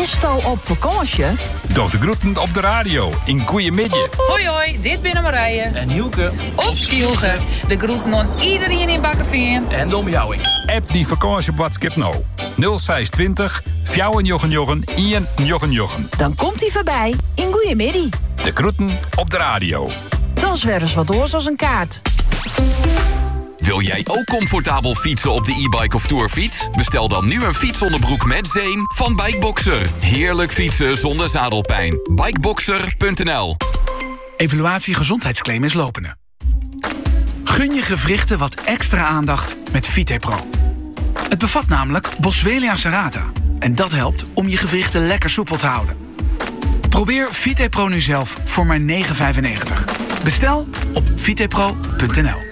Bisto op vakantie? Doch de groeten op de radio in Goeiemiddag. Hoi, dit binnen Marije. En Hielke. Op Skielge. De groeten aan iedereen in Bakkeveen. En Dom Jouwing. App die vakantie op WhatsApp nou. 0620 499 Dan komt hij voorbij in Goeiemiddag. De groeten op de radio. Dan is weer eens wat oors als een kaart. Wil jij ook comfortabel fietsen op de e-bike of tourfiets? Bestel dan nu een fietsonderbroek met zeem van Bikeboxer. Heerlijk fietsen zonder zadelpijn. Bikeboxer.nl. Evaluatie gezondheidsclaim is lopende. Gun je gewrichten wat extra aandacht met VitePro. Het bevat namelijk Boswellia serrata. En dat helpt om je gewrichten lekker soepel te houden. Probeer VitePro nu zelf voor maar €9,95. Bestel op vitepro.nl.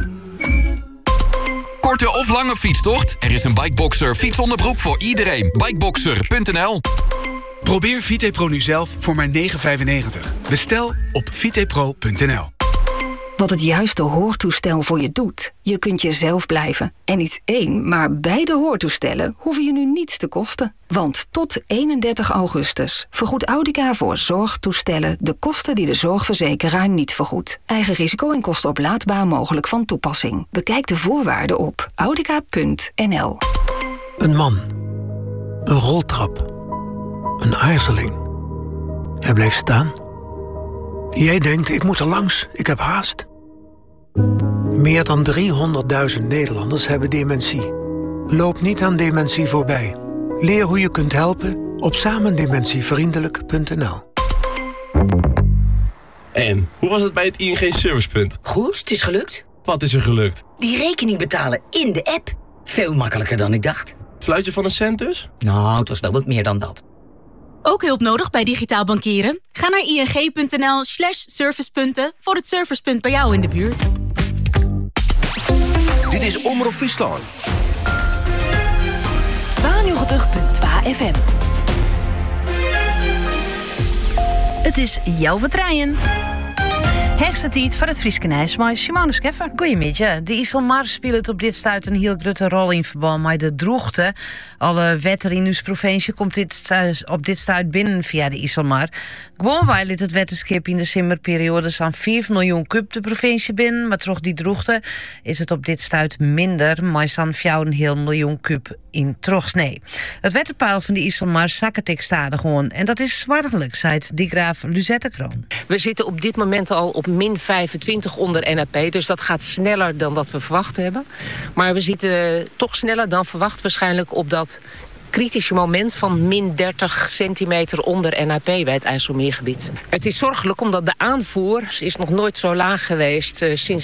Korte of lange fietstocht? Er is een Bikeboxer fietsonderbroek voor iedereen. Bikeboxer.nl. Probeer VitePro nu zelf voor maar €9,95. Bestel op vitepro.nl. Wat het juiste hoortoestel voor je doet. Je kunt jezelf blijven. En niet één, maar beide hoortoestellen hoeven je nu niets te kosten. Want tot 31 augustus vergoedt Audica voor zorgtoestellen de kosten die de zorgverzekeraar niet vergoedt. Eigen risico en kosten oplaadbaar mogelijk van toepassing. Bekijk de voorwaarden op audica.nl. Een man. Een roltrap. Een aarzeling. Hij bleef staan. Jij denkt, ik moet er langs, ik heb haast. Meer dan 300.000 Nederlanders hebben dementie. Loop niet aan dementie voorbij. Leer hoe je kunt helpen op samendementievriendelijk.nl. En, hoe was het bij het ING Servicepunt? Goed, het is gelukt. Wat is er gelukt? Die rekening betalen in de app. Veel makkelijker dan ik dacht. Fluitje van een cent dus? Nou, het was wel wat meer dan dat. Ook hulp nodig bij digitaal bankieren? Ga naar ing.nl/servicepunten voor het servicepunt bij jou in de buurt. Dit is Omroep Friesland. 92.2 FM. Het is jouw vertrein. Hegste tijd voor het Frieskenijs, maar Simone Scheffer. Goedemiddag. De IJsselmar speelt op dit stuit een heel grote rol in verband met de droogte. Alle wetter in uw provincie komt op dit stuit binnen via de IJsselmar. Gewoon wij liet het wetterschip in de zomerperiode zo'n 5 miljoen kub de provincie binnen. Maar toch die droogte is het op dit stuit minder, maar zo'n 4,5 miljoen kub in trochsnee. Het wetterpeil van de IJsselmar zakkert ik stadig gewoon. En dat is zwaarlijk, zei die graaf Luzette Kroon. We zitten op dit moment al op min 25 onder NAP. Dus dat gaat sneller dan dat we verwacht hebben. Maar we zitten toch sneller dan verwacht waarschijnlijk op dat kritische moment van min 30 centimeter onder NAP bij het IJsselmeergebied. Het is zorgelijk omdat de aanvoer is nog nooit zo laag geweest. Sinds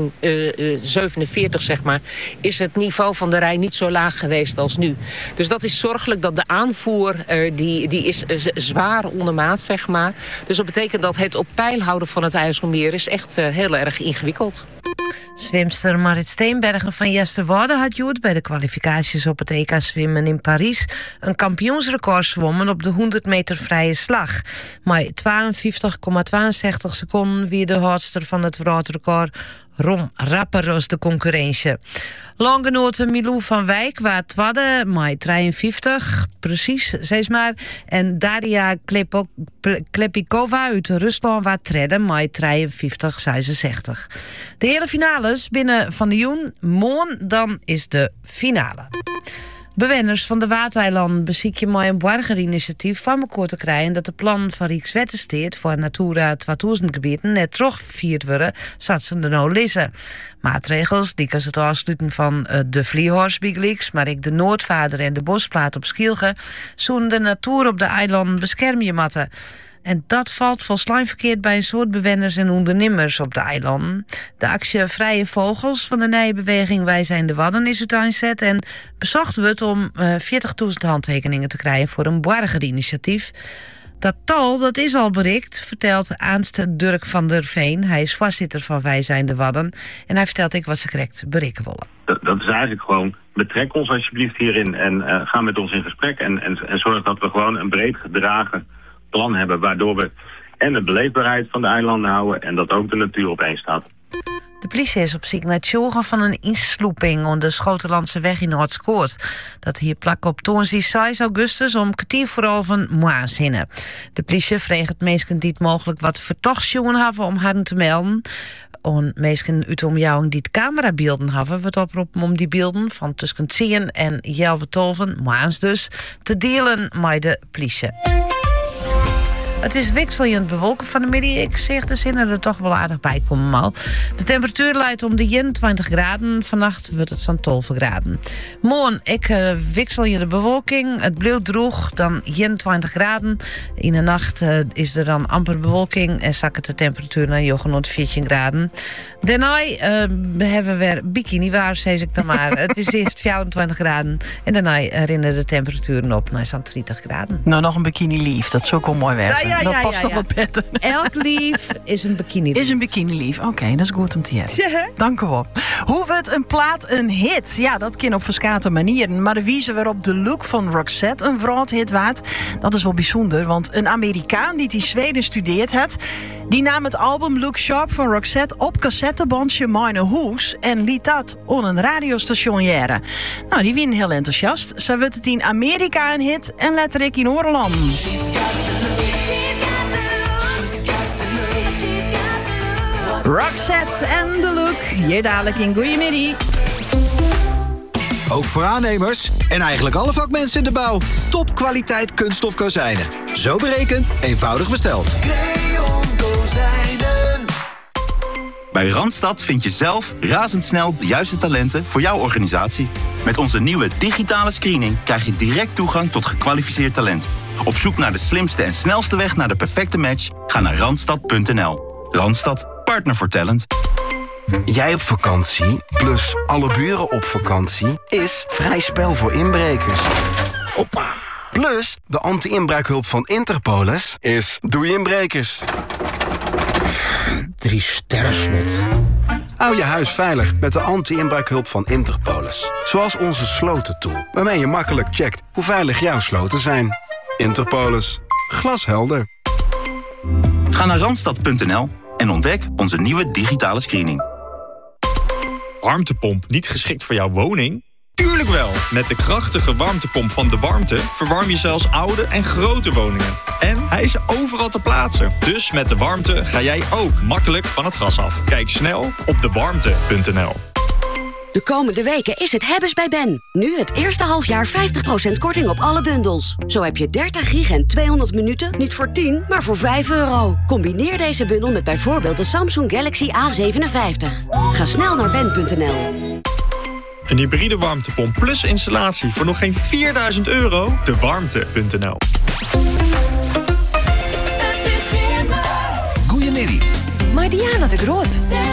1947 zeg maar, is het niveau van de Rijn niet zo laag geweest als nu. Dus dat is zorgelijk dat de aanvoer die is zwaar ondermaat zeg maar. Dus dat betekent dat het op peil houden van het IJsselmeer is echt heel erg ingewikkeld. Zwemster Marit Steenbergen van Jesterwoude had Joet bij de kwalificaties op het EK zwemmen in Parijs een kampioensrecord zwommen op de 100 meter vrije slag. Maar 52,62 seconden wie de houdster van het wereldrecord Rom rapper als de concurrentie. Langgenoten Milou van Wijk was tweede, maar 53, precies, zeg maar. En Daria Klepikova uit Rusland was derde, maar 53, 66. De hele finales binnen van de Joen. Morgen dan is de finale. Bewoners van de Watereilanden bezieken met een burgerinitiatief van elkaar te krijgen dat de plan van Rijkswettersteed voor Natura 2000 gebieden net terug vierd worden, zodat ze er nou lezen. Maatregels, die als het afsluiten van de Vliehorstbiegliks, maar ik de Noordvader en de Bosplaat op Schielge, zouden de natuur op de eilanden beschermen matten. En dat valt volstrekt verkeerd bij een soort bewoners en ondernemers op de eilanden. De actie Vrije Vogels van de Nijbeweging Wij Zijn de Wadden is uiteenzet en bezochten we het om 40.000 handtekeningen te krijgen voor een burgerinitiatief. Dat tal dat is al bereikt, vertelt aanste Dirk van der Veen. Hij is voorzitter van Wij Zijn de Wadden. En hij vertelt ik wat ze correct bereiken willen. Dat is eigenlijk gewoon, betrek ons alsjeblieft hierin en ga met ons in gesprek. En zorg dat we gewoon een breed gedragen plan hebben waardoor we en de beleefbaarheid van de eilanden houden en dat ook de natuur op één staat. De politie is op zoek naar het joggen van een insloeping op de Schotenlandse weg in Noordskoort. Dat hier plak op toonsdag 6 augustus om 11:45 De politie vreeg het meesten die het mogelijk wat vertochtsjongen hebben om haar te melden. En meesten uit omjouwing die het camerabeelden hebben, wordt oproepen om die beelden van tussen 10 en 11:12 maands dus te delen met de politie. Het is wisselend bewolken van de middag. Ik zeg de zinnen er toch wel aardig bij komen al. De temperatuur leidt om de 21 graden. Vannacht wordt het zo'n 12 graden. Morgen wisselende bewolking. Het blijft droog, dan 21 graden. In de nacht is er dan amper bewolking en zakt de temperatuur naar 14 graden. Daarna hebben we weer bikini waar, zeg ik dan maar. Het is eerst 24 graden en daarna rennen de temperaturen op naar zo'n 30 graden. Nou, nog een bikini lief. Dat is ook wel mooi werken. Dat past toch wat beter. Elk lief is een bikini lief. Is een bikini lief. Oké, dat is goed om te hebben. Dank u wel. Hoe wordt een plaat een hit? Ja, dat kan op verschillende manieren. Maar de wijze waarop de look van Roxette een hit waard, dat is wel bijzonder. Want een Amerikaan die in Zweden studeert had, die nam het album Look Sharp van Roxette op cassettebandje Mine Hoes en liet dat op een radiostation jaren. Nou, die winnen heel enthousiast. Zo wordt het in Amerika een hit en letterlijk in Oorland. Roxette en The Look. Hier dadelijk in Goeiemiddag. Ook voor aannemers en eigenlijk alle vakmensen in de bouw. Topkwaliteit kunststof kozijnen. Zo berekend, eenvoudig besteld. Creon Kozijnen. Bij Randstad vind je zelf razendsnel de juiste talenten voor jouw organisatie. Met onze nieuwe digitale screening krijg je direct toegang tot gekwalificeerd talent. Op zoek naar de slimste en snelste weg naar de perfecte match? Ga naar randstad.nl. Randstad, partner voor talent. Jij op vakantie, plus alle buren op vakantie, is vrij spel voor inbrekers. Hoppa. Plus, de anti-inbraakhulp van Interpolis is doei inbrekers. 3 sterren slot. Hou je huis veilig met de anti-inbraakhulp van Interpolis. Zoals onze slotentool, waarmee je makkelijk checkt hoe veilig jouw sloten zijn. Interpolis. Glashelder. Ga naar randstad.nl en ontdek onze nieuwe digitale screening. Warmtepomp niet geschikt voor jouw woning? Tuurlijk wel! Met de krachtige warmtepomp van De Warmte verwarm je zelfs oude en grote woningen. En hij is overal te plaatsen. Dus met De Warmte ga jij ook makkelijk van het gas af. Kijk snel op dewarmte.nl. De komende weken is het hebben's bij Ben. Nu het eerste halfjaar 50% korting op alle bundels. Zo heb je 30 gig en 200 minuten niet voor 10, maar voor €5. Combineer deze bundel met bijvoorbeeld de Samsung Galaxy A57. Ga snel naar ben.nl. Een hybride warmtepomp plus installatie voor nog geen €4.000? Dewarmte.nl. Goeiemiddag. Maar Diana de Groot.